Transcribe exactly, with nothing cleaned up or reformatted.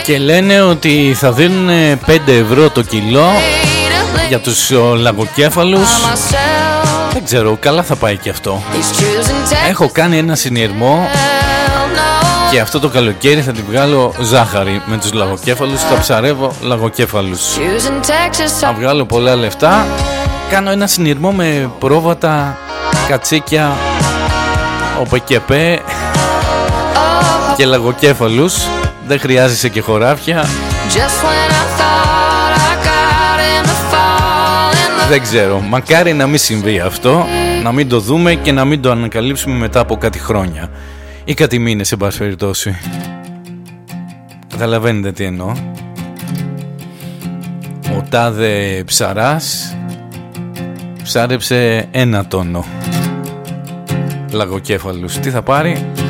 Και λένε ότι θα δίνουν πέντε ευρώ το κιλό για τους λαγοκέφαλους. Δεν ξέρω, καλά θα πάει και αυτό. Έχω κάνει ένα συνειρμό και αυτό το καλοκαίρι θα την βγάλω ζάχαρη με τους λαγοκέφαλους. Θα ψαρεύω λαγοκέφαλους. Θα βγάλω πολλά λεφτά. Κάνω ένα συνειρμό με πρόβατα, κατσίκια, οπεκεπέ και λαγοκέφαλους. Δεν χρειάζεσαι και χωράφια. Δεν ξέρω, μακάρι να μην συμβεί αυτό, να μην το δούμε και να μην το ανακαλύψουμε μετά από κάτι χρόνια ή κάτι μήνες, σε πάση περιπτώσει. Καταλαβαίνετε τι εννοώ. Ο τάδε ψαράς ψάρεψε ένα τόνο λαγοκέφαλους. Τι θα πάρει?